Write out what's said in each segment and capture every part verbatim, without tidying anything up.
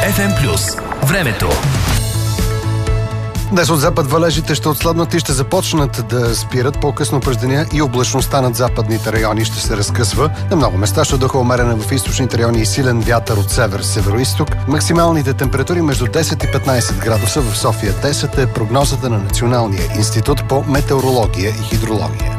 еф ем плюс. Времето. Днес от запад валежите ще отслабнат и ще започнат да спират по-късно през деня и облачността над западните райони ще се разкъсва. На много места ще духа умерена в източните райони и силен вятър от север, северо-исток. Максималните температури между десет и петнайсет градуса, в София десет е прогнозата на Националния институт по метеорология и хидрология.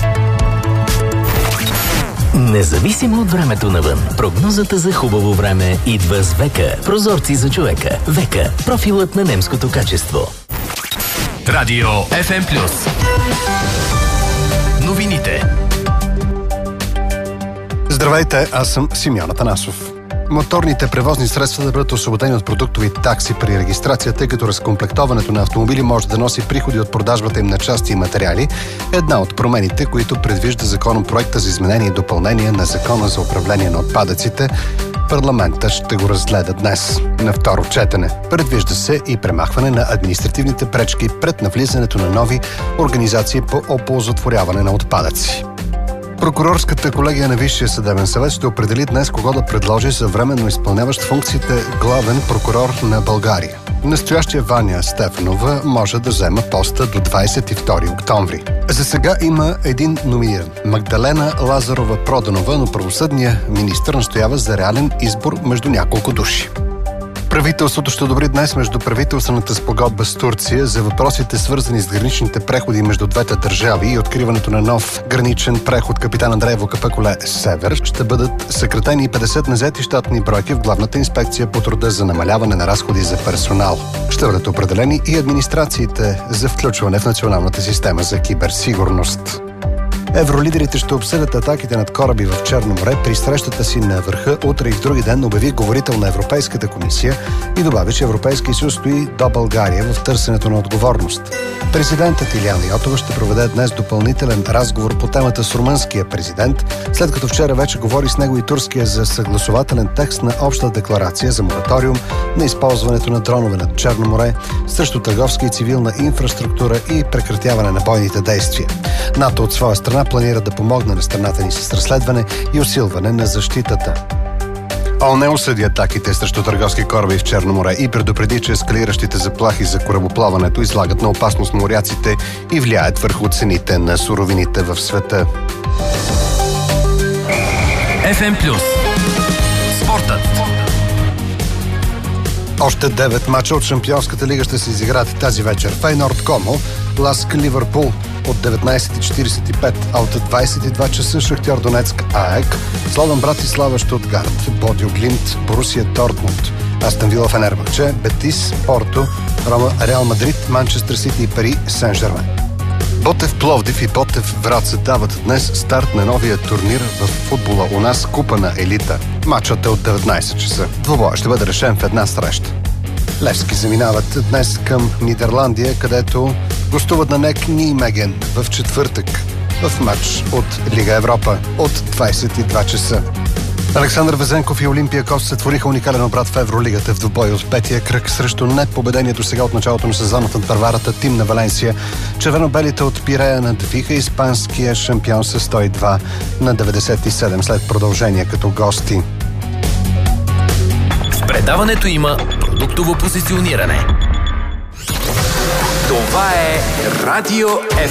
Независимо от времето навън, прогнозата за хубаво време идва с Века. Прозорци за човека. Века. Профилът на немското качество. Радио еф ем плюс. Новините. Здравейте, аз съм Симеон Атанасов. Моторните превозни средства да бъдат освободени от продуктови такси при регистрация, тъй като разкомплектоването на автомобили може да носи приходи от продажбата им на части и материали, една от промените, които предвижда законопроекта за изменение и допълнение на Закона за управление на отпадъците. Парламента ще го разгледа днес на второ четене. Предвижда се и премахване на административните пречки пред навлизането на нови организации по оползотворяване на отпадъци. Прокурорската колегия на Висшия съдебен съвет ще определи днес кого да предложи за временно изпълняващ функциите главен прокурор на България. Настоящия Ваня Стефанова може да взема поста до двайсет и втори октомври. За сега има един номиниран – Магдалена Лазарова-Проданова, но правосъдният министър настоява за реален избор между няколко души. Правителството ще одобри днес междуправителствената спогодба с Турция за въпросите, свързани с граничните преходи между двете държави и откриването на нов граничен преход Капитан Андреево Капъкуле Север. Ще бъдат съкратени петдесет назети щатни бройки в главната инспекция по труда за намаляване на разходи за персонал. Ще бъдат определени и администрациите за включване в националната система за киберсигурност. Евролидерите ще обсъдят атаките над кораби в Черно море при срещата си на върха утре и в други ден, обяви говорител на Европейската комисия и добави, че Европейския съюз стои до България в търсенето на отговорност. Президентът Илияна Йотова ще проведе днес допълнителен разговор по темата с румънския президент, след като вчера вече говори с него и турския за съгласувателен текст на обща декларация за мораториум на използването на дронове над Черно море срещу търговска и цивилна инфраструктура и прекратяване на бойните действия. НАТО от своя страна планира да помогне на страната ни с разследване и усилване на защитата. ООН осъди атаките срещу търговски кораби в Черно море и предупреди, че ескалиращите заплахи за корабоплаването излагат на опасност моряците и влияят върху цените на суровините в света. еф ем плюс. Спортът. Още девет мача от Шампионската лига ще се изиграят тази вечер. Фейнорд Комо, Ласк Ливърпул от деветнайсет и четирийсет и пет, а от двайсет и два часа Шахтьор Донецк АЕК, Слован Братислава Щутгарт, Бодио Глимт, Борусия Дортмунд, Астън Вила Фенербахче, Бетис, Порто, Рома Реал Мадрид, Манчестър Сити и Пари Сен-Жермен. Ботев Пловдив и Ботев Враца дават днес старт на новия турнир в футбола у нас Купа на елита. Матчът е от деветнайсет часа. Двубоя ще бъде решен в една среща. Левски заминават днес към Нидерландия, където гостуват на НЕК Нijmegen в четвъртък в матч от Лига Европа от двайсет и два часа. Александър Везенков и Олимпиакос сътвориха уникален обрат в Евролигата в двубой от петия кръг срещу непобедението сега от началото на сезона в надпреварата тим на Валенсия. Червено-белите от Пирея надвиха испанския шампион с сто и два на деветдесет и седем след продължение като гости. В предаването има продуктово позициониране. Това е Радио еф